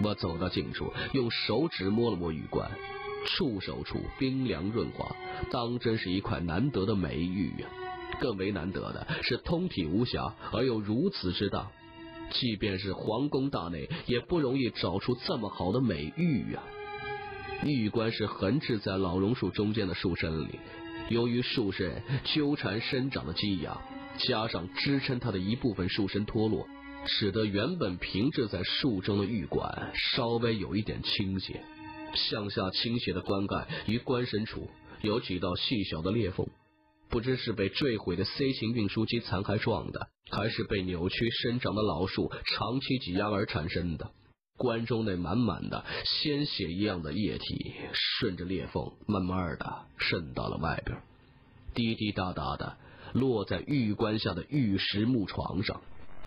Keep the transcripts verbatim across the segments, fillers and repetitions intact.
我走到近处，用手指摸了摸玉棺，触手处冰凉润滑，当真是一块难得的美玉呀、啊！更为难得的是通体无瑕，而又如此之大，即便是皇宫大内也不容易找出这么好的美玉呀、啊！玉棺是横置在老榕树中间的树身里，由于树身纠缠生长的基芽，加上支撑它的一部分树身脱落，使得原本平置在树中的玉棺稍微有一点倾斜。向下倾斜的棺盖与棺身处有几道细小的裂缝，不知是被坠毁的 C 型运输机残骸撞的，还是被扭曲生长的老树长期挤压而产生的。棺中那满满的鲜血一样的液体顺着裂缝慢慢的渗到了外边，滴滴答答的落在玉棺下的玉石木床上。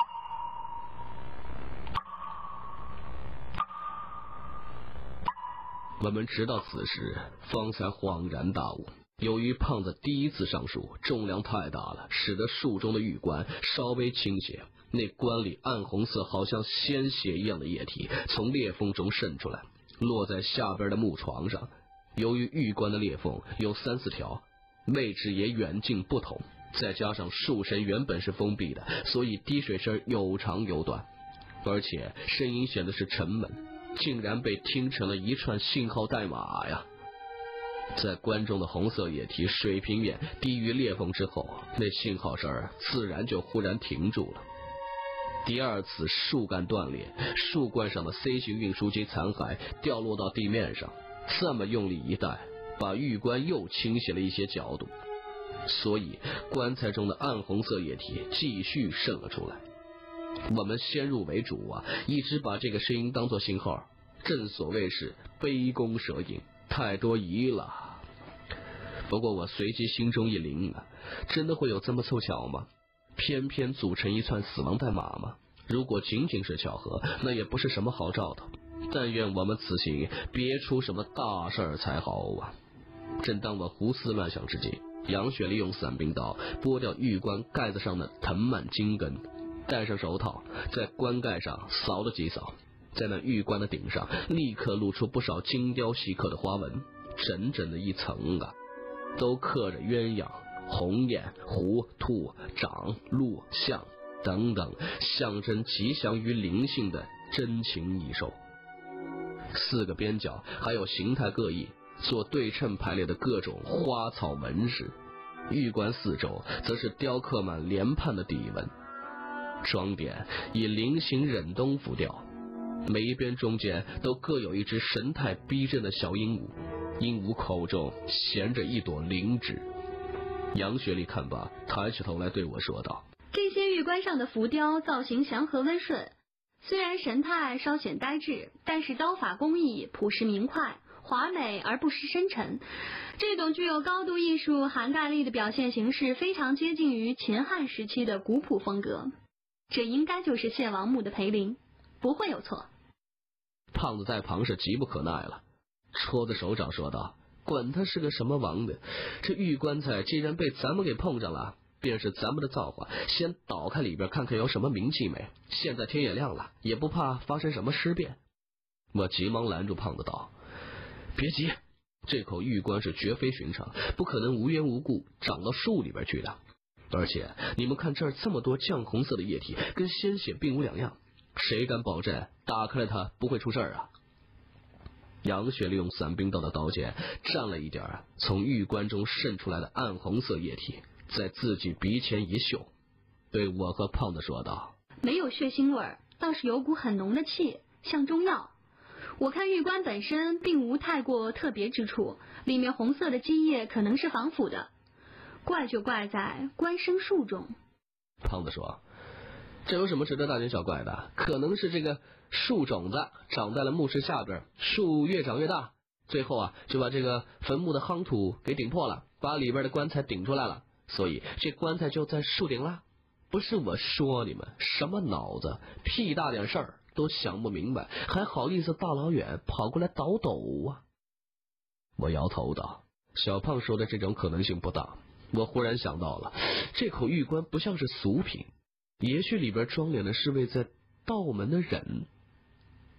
我们直到此时方才恍然大悟，由于胖子第一次上树，重量太大了，使得树中的玉棺稍微倾斜，那棺里暗红色好像鲜血一样的液体从裂缝中渗出来，落在下边的木床上。由于玉棺的裂缝有三四条，位置也远近不同，再加上树身原本是封闭的，所以滴水声有长有短，而且声音显得是沉闷，竟然被听成了一串信号代码呀！在棺中的红色液体水平面低于裂缝之后，那信号声自然就忽然停住了。第二次树干断裂，树冠上的 C 型运输机残骸掉落到地面上，这么用力一带，把玉棺又倾斜了一些角度，所以棺材中的暗红色液体继续渗了出来。我们先入为主啊，一直把这个声音当作信号，正所谓是杯弓蛇影，太多疑了。不过我随即心中一灵啊，真的会有这么凑巧吗？偏偏组成一串死亡代码吗？如果仅仅是巧合，那也不是什么好兆头。但愿我们此行别出什么大事儿才好啊！正当我胡思乱想之际，杨雪利用伞兵刀剥掉玉棺盖子上的藤蔓茎根，戴上手套，在棺盖上扫了几扫，在那玉棺的顶上立刻露出不少精雕细刻的花纹，整整的一层啊，都刻着鸳鸯、鸿雁、狐、兔、长、鹿、象等等象征吉祥与灵性的珍禽异兽。四个边角还有形态各异、做对称排列的各种花草纹饰，玉棺四周则是雕刻满连判的底纹，装点以菱形忍冬浮雕，每一边中间都各有一只神态逼真的小鹦鹉，鹦鹉口中衔着一朵灵芝。杨学利看罢，抬起头来对我说道： 这些玉棺上的浮雕造型祥和温顺，虽然神态稍显呆滞，但是刀法工艺朴实明快，华美而不失深沉。这种具有高度艺术涵盖力的表现形式非常接近于秦汉时期的古朴风格，这应该就是谢王墓的陪陵，不会有错。 胖子在旁是急不可耐了，戳着手掌说道：管他是个什么王的，这玉棺材既然被咱们给碰上了，便是咱们的造化，先倒开里边看看有什么名气没，现在天也亮了，也不怕发生什么尸变。我急忙拦住胖子道：别急，这口玉棺是绝非寻常，不可能无缘无故长到树里边去的，而且你们看这儿这么多绛红色的液体，跟鲜血并无两样，谁敢保证打开了它不会出事啊？杨雪利用伞兵刀的刀尖蘸了一点从玉棺中渗出来的暗红色液体，在自己鼻前一嗅，对我和胖子说道： 没有血腥味，倒是有股很浓的气，像中药。我看玉棺本身并无太过特别之处，里面红色的基液可能是防腐的，怪就怪在棺生树中。 胖子说：这有什么值得大惊小怪的？可能是这个树种子长在了墓室下边，树越长越大，最后啊就把这个坟墓的夯土给顶破了，把里边的棺材顶出来了，所以这棺材就在树顶了。不是我说你们什么脑子，屁大点事儿都想不明白，还好意思大老远跑过来倒斗啊！我摇头道：小胖说的这种可能性不大。我忽然想到了，这口玉棺不像是俗品，也许里边装殓的是位在道门的人。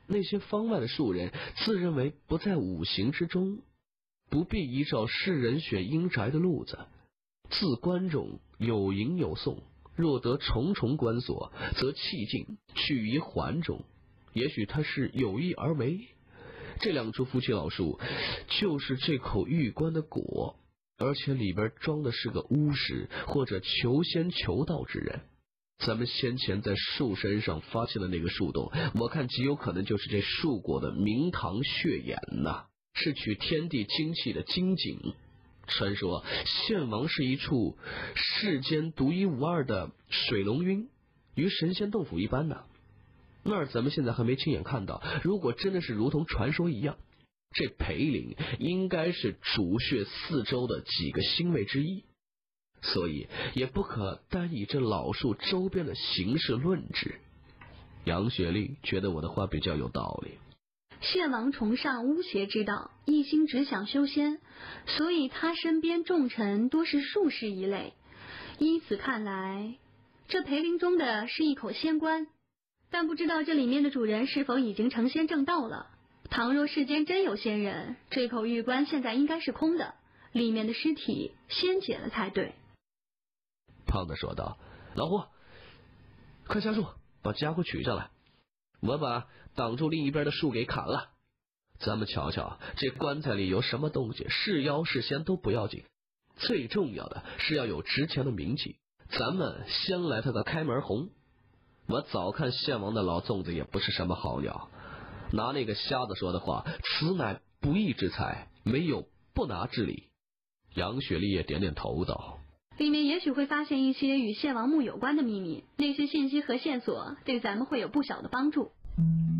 那些方外的庶人自认为不在五行之中，不必依照世人选阴宅的路子，自关中有迎有送，若得重重关锁，则弃尽去于环中。也许他是有意而为。这两株夫妻老树就是这口玉棺的果，而且里边装的是个巫师或者求仙求道之人。咱们先前在树身上发现的那个树洞，我看极有可能就是这树果的明堂血眼呐，是取天地精气的精井。传说献王是一处世间独一无二的水龙晕，与神仙洞府一般呐。那儿咱们现在还没亲眼看到，如果真的是如同传说一样，这裴岭应该是主穴四周的几个星位之一，所以也不可单以这老树周边的形式论之。杨雪莉觉得我的话比较有道理。 谢王崇尚巫邪之道，一心只想修仙，所以他身边重臣多是术士一类。依此看来，这裴林中的是一口仙棺，但不知道这里面的主人是否已经成仙正道了。倘若世间真有仙人，这口玉棺现在应该是空的，里面的尸体先解了才对。 胖子说道：老胡，快下树把家伙取上来，我把挡住另一边的树给砍了。咱们瞧瞧这棺材里有什么东西，是妖是仙都不要紧，最重要的是要有值钱的名气。咱们先来他个开门红。我早看献王的老粽子也不是什么好鸟，拿那个瞎子说的话，此乃不义之财，没有不拿之理。杨雪莉也点点头道： 里面也许会发现一些与献王墓有关的秘密，那些信息和线索对咱们会有不小的帮助。